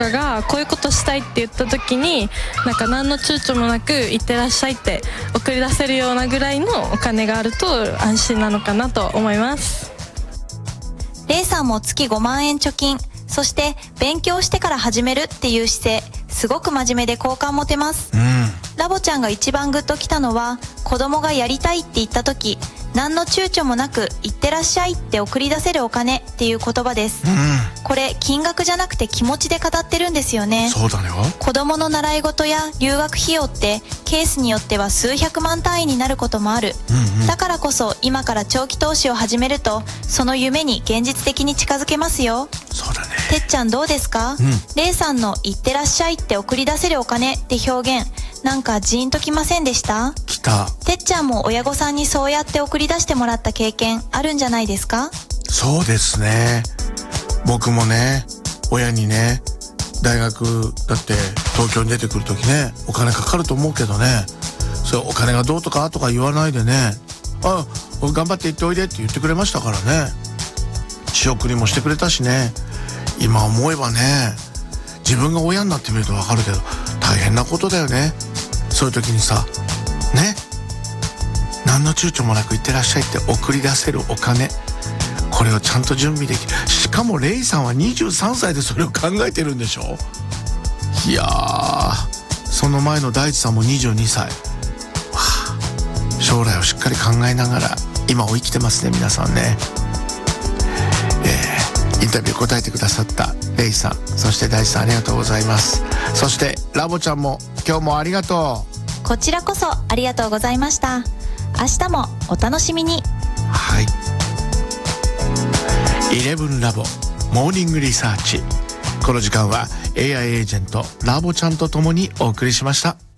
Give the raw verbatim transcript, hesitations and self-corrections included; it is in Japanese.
がこういうことしたいって言った時になんか何の躊躇もなくいってらっしゃいって送り出せるようなぐらいのお金があると安心なのかなと思います。 レイさんも月ごまんえん貯金、そして勉強してから始めるっていう姿勢、すごく真面目で好感持てます。 うん、 ラボちゃんが一番グッときたのは、子供がやりたいって言った時、何の躊躇もなくいってらっしゃいって送り出せるお金っていう言葉です。 うん、 これ金額じゃなくて気持ちで語ってるんですよね。 そうだよ。 子供の習い事や留学費用ってケースによっては数百万単位になることもある、 うんうん、 だからこそ今から長期投資を始めるとその夢に現実的に近づけますよ。 そうだね。 てっちゃんどうですか？ うん、 レイさんのいってらっしゃいって送り出せるお金って表現、なんかジーンときませんでした？ きた。 てっちゃんも親御さんにそうやって送り出してもらった経験あるんじゃないですか？ そうですね。僕もね、親にね、大学だって東京に出てくるときね、お金かかると思うけどね、それお金がどうとかとか言わないでね、あ、頑張って行っておいでって言ってくれましたからね。仕送りもしてくれたしね。今思えばね、自分が親になってみるとわかるけど大変なことだよね。そういう時にさ、ね、何の躊躇もなくいってらっしゃいって送り出せるお金、これをちゃんと準備できる。しかもレイさんはにじゅうさんさいでそれを考えてるんでしょ。いやー、その前の大地さんもにじゅうにさい、わあ、将来をしっかり考えながら今を生きてますね、皆さんね。えー、インタビュー答えてくださったレイさん、そして大地さんありがとうございます。そしてラボちゃんも今日もありがとう。こちらこそありがとうございました。明日もお楽しみに。 はい。イレブンラボモーニングリサーチ、この時間は エーアイ エージェントラボちゃんとともにお送りしました。